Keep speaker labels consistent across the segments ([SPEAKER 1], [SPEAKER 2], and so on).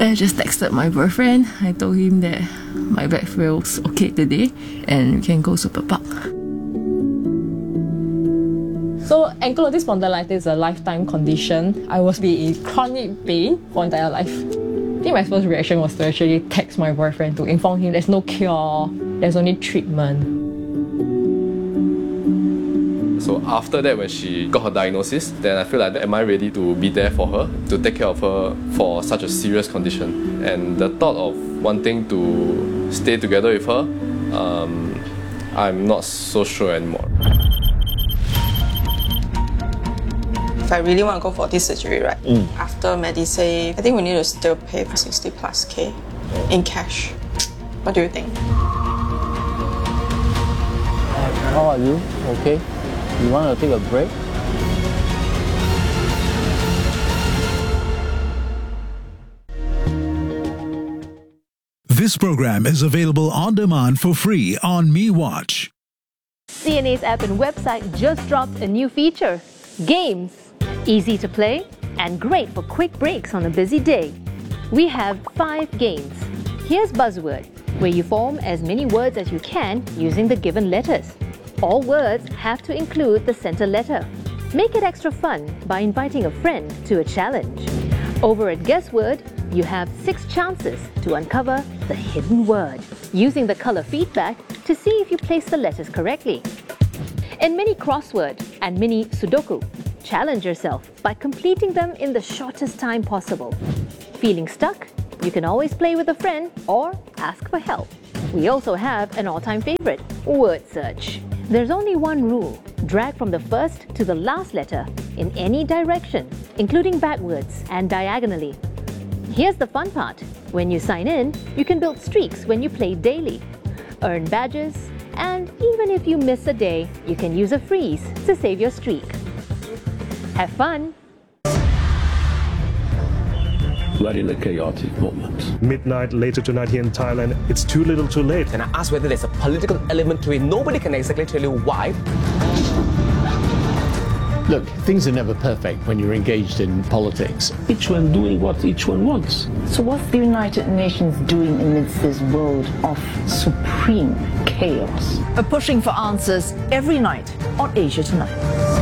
[SPEAKER 1] Then I just texted my boyfriend. I told him that my back feels okay today and we can go Super Park.
[SPEAKER 2] So ankylosing spondylitis is a lifetime condition. I was in chronic pain for entire life. I think my first reaction was to actually text my boyfriend to inform him there's no cure, there's only treatment.
[SPEAKER 3] So after that, when she got her diagnosis, then I feel like, am I ready to be there for her, to take care of her for such a serious condition? And the thought of wanting to stay together with her, I'm not so sure anymore.
[SPEAKER 4] If I really want to go for this surgery, right, after Medisave, I think we need to still pay for 60+ K in cash. What do you think?
[SPEAKER 5] How are you? Okay? You want to take a break?
[SPEAKER 6] This program is available on demand for free on MeWatch.
[SPEAKER 7] CNA's app and website just dropped a new feature, Games. Easy to play and great for quick breaks on a busy day. We have 5 games. Here's Buzzword, where you form as many words as you can using the given letters. All words have to include the center letter. Make it extra fun by inviting a friend to a challenge. Over at Guessword, you have 6 chances to uncover the hidden word, using the color feedback to see if you place the letters correctly. In Mini Crossword and Mini Sudoku, challenge yourself by completing them in the shortest time possible. Feeling stuck? You can always play with a friend or ask for help. We also have an all-time favorite, Word Search. There's only one rule. Drag from the first to the last letter in any direction, including backwards and diagonally. Here's the fun part. When you sign in, you can build streaks when you play daily, earn badges, and even if you miss a day, you can use a freeze to save your streak. Have fun!
[SPEAKER 8] We're in a chaotic moment.
[SPEAKER 9] Midnight later tonight here in Thailand, it's too little too late.
[SPEAKER 10] And I asked whether there's a political element to it. Nobody can exactly tell you why.
[SPEAKER 5] Look, things are never perfect when you're engaged in politics.
[SPEAKER 8] Each one doing what each one wants.
[SPEAKER 11] So what's the United Nations doing amidst this world of supreme chaos?
[SPEAKER 12] Pushing for answers every night on Asia Tonight.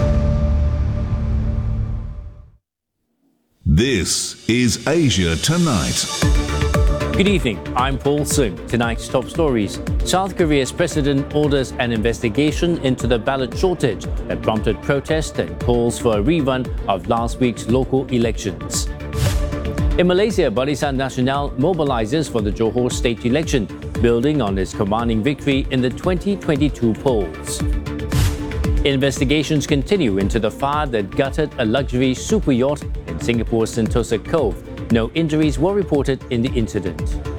[SPEAKER 6] This is Asia Tonight.
[SPEAKER 13] Good evening, I'm Paul Sung. Tonight's top stories. South Korea's president orders an investigation into the ballot shortage that prompted protests and calls for a rerun of last week's local elections. In Malaysia, Barisan Nasional mobilizes for the Johor state election, building on its commanding victory in the 2022 polls. Investigations continue into the fire that gutted a luxury super yacht in Singapore's Sentosa Cove. No injuries were reported in the incident.